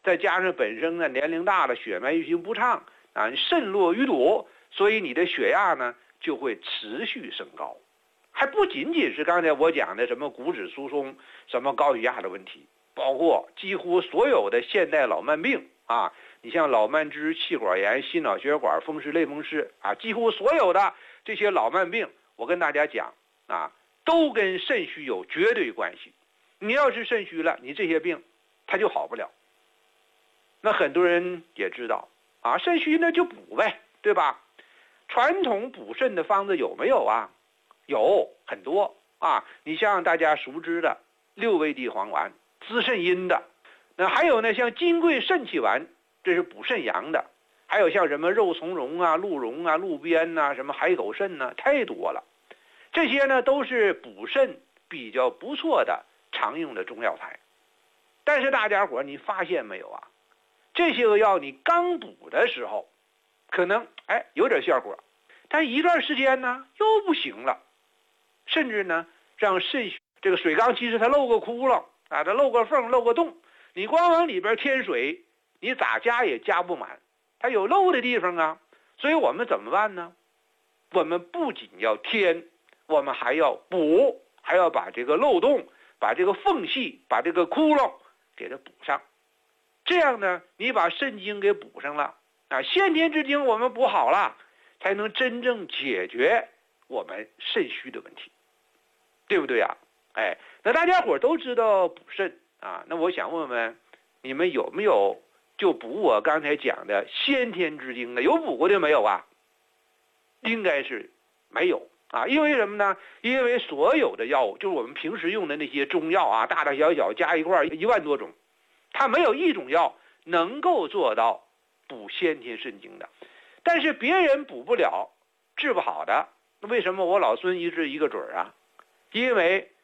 再加上本身呢年龄大了，血脉运行不畅啊，肾络淤堵，所以你的血压呢就会持续升高。还不仅仅是刚才我讲的什么骨质疏松、什么高血压的问题，包括几乎所有的现代老慢病啊，你像老慢支、气管炎、心脑血管风湿、类风湿啊，几乎所有的这些老慢病，我跟大家讲啊，都跟肾虚有绝对关系。你要是肾虚了，你这些病它就好不了。那很多人也知道啊，肾虚呢就补呗，对吧？传统补肾的方子有没有啊？有很多啊，你像大家熟知的六味地黄丸，滋肾阴的。那还有呢，像金匮肾气丸，这是补肾阳的。还有像什么肉苁蓉啊、鹿茸啊、鹿鞭啊、什么海狗肾啊，太多了。这些呢都是补肾比较不错的常用的中药材。但是大家伙你发现没有啊？这些个药你刚补的时候，可能有点效果，但一段时间呢又不行了，甚至呢让肾这个水缸其实它漏个窟窿啊，它漏个缝漏个洞，你光往里边添水，你咋加也加不满，它有漏的地方啊。所以我们怎么办呢？我们不仅要添，我们还要补，还要把这个漏洞、把这个缝隙、把这个窟窿给它补上。这样呢，你把肾经给补上了啊，先天之经我们补好了，才能真正解决我们肾虚的问题，对不对啊？那大家伙都知道补肾啊，那我想问问你们有没有就补我刚才讲的先天之经的？有补过的没有啊？应该是没有啊，因为什么呢？因为所有的药物，就是我们平时用的那些中药啊，大大小小加一块1万多种，它没有一种药能够做到补先天肾经的。但是别人补不了、治不好的，那为什么我老孙一治一个准啊？因为